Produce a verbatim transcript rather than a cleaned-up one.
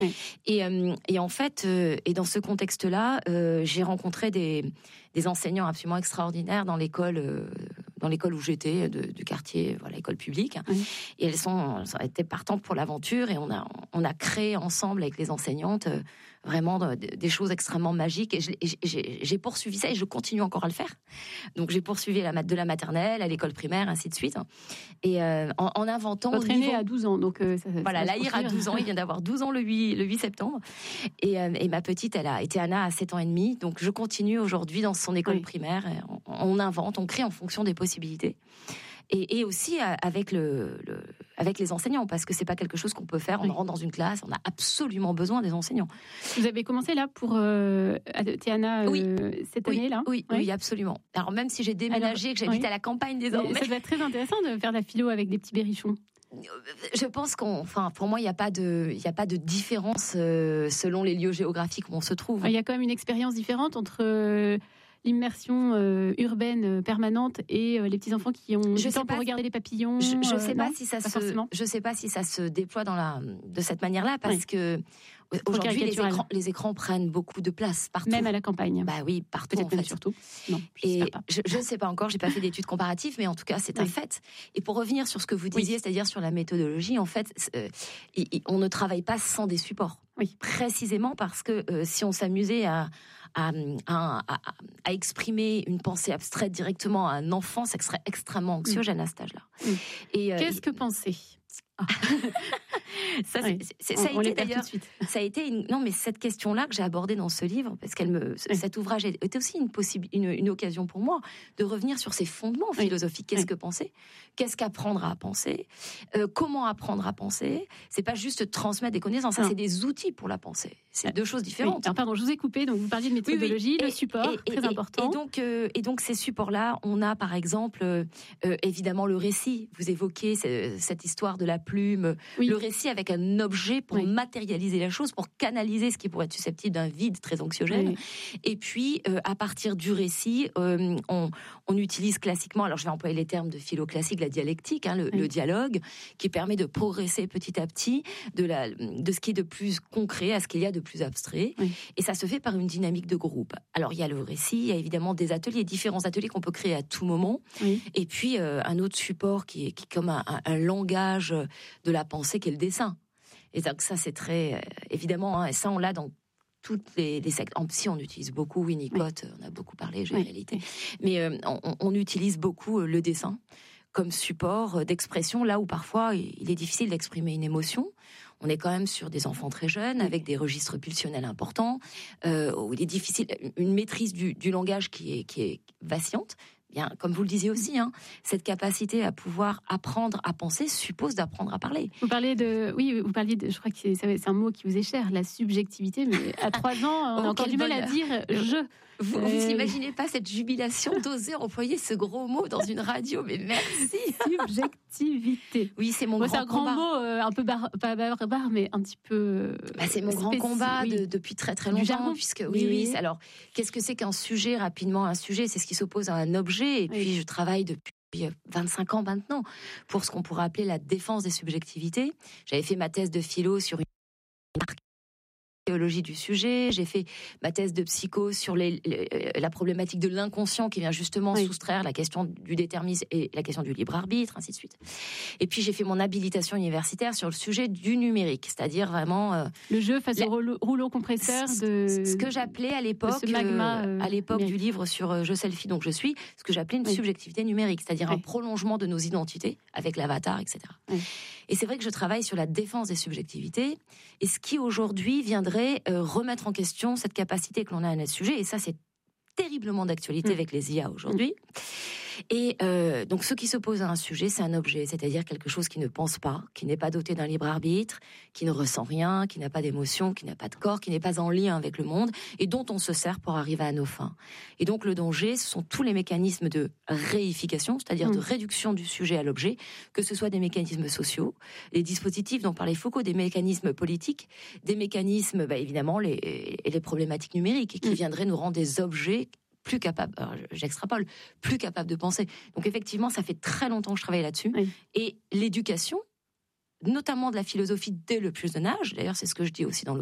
Oui. Et, euh, et en fait, euh, et dans ce contexte-là, euh, j'ai rencontré des, des enseignants absolument extraordinaires dans l'école, euh, dans l'école où j'étais, de, du quartier, voilà, école publique. Oui. Et elles sont, elles étaient partantes pour l'aventure, et on a, on a créé ensemble avec les enseignantes euh, vraiment de, de, des choses extrêmement magiques. Et, je, et j'ai, j'ai poursuivi ça, et je continue encore à le faire. Donc j'ai poursuivi la, de la maternelle à l'école primaire, ainsi de suite. Et euh, en, en inventant. Votre aîné a douze ans, donc euh, ça, voilà, ça Lahir a douze ans, il vient d'avoir douze ans le huit, le huit septembre. Et, euh, et ma petite, elle a été Anna à sept ans et demi. Donc je continue aujourd'hui dans son école oui. primaire. On, on invente, on crée en fonction des possibilités. Et, et aussi avec, le, le, avec les enseignants, parce que c'est pas quelque chose qu'on peut faire. On oui. rentre dans une classe, on a absolument besoin des enseignants. Vous avez commencé là pour euh, Théana euh, oui. cette oui. année-là oui, oui, oui, absolument. Alors même si j'ai déménagé, Alors, que j'habite oui. à la campagne désormais. Ça doit être très intéressant de faire de la philo avec des petits berrichons. Je pense qu'on, enfin, pour moi, il n'y a pas de, il n'y a pas de différence euh, selon les lieux géographiques où on se trouve. Il y a quand même une expérience différente entre euh, l'immersion euh, urbaine euh, permanente et euh, les petits enfants qui ont je du temps pas, pour regarder les papillons. Je ne sais euh, pas non, si ça pas se, forcément. je sais pas si ça se déploie dans la, de cette manière-là, parce oui. que aujourd'hui les écrans, les écrans prennent beaucoup de place partout. Même à la campagne. Bah oui, partout. Peut-être en fait. même surtout. Non. Et je ne sais pas encore, j'ai pas fait d'études comparatives, mais en tout cas c'est oui. un fait. Et pour revenir sur ce que vous disiez, oui. c'est-à-dire sur la méthodologie, en fait, euh, on ne travaille pas sans des supports. Oui. Précisément parce que euh, si on s'amusait à, à, à, à, à exprimer une pensée abstraite directement à un enfant, ça serait extrêmement anxiogène oui. à cet âge-là. Oui. Et, euh, Qu'est-ce et... que penser ah. ça, c'est, oui. c'est, ça, on, a été, d'ailleurs, ça a été une, non mais cette question-là que j'ai abordée dans ce livre, parce qu'elle me, oui. cet ouvrage était aussi une, possible, une, une occasion pour moi de revenir sur ces fondements oui. philosophiques. Qu'est-ce oui. que penser ? Qu'est-ce qu'apprendre à penser ? euh, Comment apprendre à penser ? C'est pas juste transmettre des connaissances, ça, c'est des outils pour la pensée. C'est ah. deux choses différentes. Oui. Alors, pardon, je vous ai coupé. Donc vous parliez de méthodologie, oui, oui. le support, et, et, très et, important. Et donc, euh, et donc ces supports-là, on a par exemple euh, évidemment le récit. Vous évoquez cette histoire de la plume. Oui. Le récit avec un objet pour oui. matérialiser la chose, pour canaliser ce qui pourrait être susceptible d'un vide très anxiogène. Oui. Et puis, euh, à partir du récit, euh, on, on utilise classiquement, alors je vais employer les termes de philo classique, la dialectique, hein, le, oui. le dialogue, qui permet de progresser petit à petit de, la, de ce qui est de plus concret à ce qu'il y a de plus abstrait. Oui. Et ça se fait par une dynamique de groupe. Alors, il y a le récit, il y a évidemment des ateliers, différents ateliers qu'on peut créer à tout moment. Oui. Et puis, euh, un autre support qui est, qui est comme un, un, un langage de la pensée, qui est le dessin. Et donc ça, c'est très... Euh, évidemment, hein, et ça, on l'a dans toutes les, les secteurs. En psy, on utilise beaucoup Winnicott, oui. on a beaucoup parlé, j'ai oui. réalité. Mais euh, on, on utilise beaucoup euh, le dessin comme support d'expression, là où parfois il est difficile d'exprimer une émotion. On est quand même sur des enfants très jeunes, oui. avec des registres pulsionnels importants, euh, où il est difficile, une maîtrise du, du langage qui est, qui est vacillante. Bien, comme vous le disiez aussi, hein, cette capacité à pouvoir apprendre à penser suppose d'apprendre à parler. Vous parlez de, oui, vous parliez de, je crois que c'est, c'est un mot qui vous est cher, la subjectivité. Mais à trois ans, on oh, a encore du mal bonheur. à dire je. Vous, euh... vous imaginez pas cette jubilation d'oser employer ce gros mot dans une radio, mais merci. Subjectivité. Oui, c'est mon bon, grand combat. C'est un combat. grand mot, euh, un peu bar, pas barbare, mais un petit peu. Bah, c'est mon grand combat oui. de, depuis très très longtemps, jargon, puisque oui, oui, oui. Alors, qu'est-ce que c'est qu'un sujet rapidement Un sujet, c'est ce qui s'oppose à un objet. Et puis, oui. je travaille depuis vingt-cinq ans maintenant pour ce qu'on pourrait appeler la défense des subjectivités. J'avais fait ma thèse de philo sur une théologie du sujet, j'ai fait ma thèse de psycho sur les, les, la problématique de l'inconscient qui vient justement oui. soustraire la question du déterminisme et la question du libre arbitre, ainsi de suite. Et puis j'ai fait mon habilitation universitaire sur le sujet du numérique, c'est-à-dire vraiment euh, le jeu face la, au rouleau, rouleau compresseur de ce que j'appelais à l'époque, magma, euh, à l'époque numérique. Du livre sur euh, Je selfie donc je suis, ce que j'appelais une oui. subjectivité numérique, c'est-à-dire oui. un prolongement de nos identités avec l'avatar, et cetera. Oui. Et c'est vrai que je travaille sur la défense des subjectivités, et ce qui aujourd'hui viendrait Euh, remettre en question cette capacité que l'on a à notre sujet, et ça c'est terriblement d'actualité mmh. avec les I A aujourd'hui. Et euh, donc ce qui s'oppose à un sujet, c'est un objet, c'est-à-dire quelque chose qui ne pense pas, qui n'est pas doté d'un libre arbitre, qui ne ressent rien, qui n'a pas d'émotion, qui n'a pas de corps, qui n'est pas en lien avec le monde, et dont on se sert pour arriver à nos fins. Et donc le danger, ce sont tous les mécanismes de réification, c'est-à-dire mmh. de réduction du sujet à l'objet, que ce soit des mécanismes sociaux, des dispositifs dont parlait Foucault, des mécanismes politiques, des mécanismes, bah, évidemment, les, les problématiques numériques, qui mmh. viendraient nous rendre des objets plus capable, alors j'extrapole, plus capable de penser. Donc effectivement, ça fait très longtemps que je travaille là-dessus. Oui. Et l'éducation, notamment de la philosophie dès le plus jeune âge. D'ailleurs, c'est ce que je dis aussi dans le